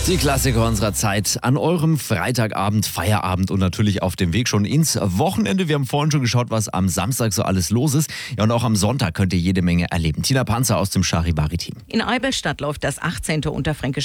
Die Klassiker unserer Zeit an eurem Freitagabend, Feierabend und natürlich auf dem Weg schon ins Wochenende. Wir haben vorhin schon geschaut, was am Samstag so alles los ist. Ja, und auch am Sonntag könnt ihr jede Menge erleben. Tina Panzer aus dem Charivari-Team. In Eiberstadt läuft das 18. Unterfränkische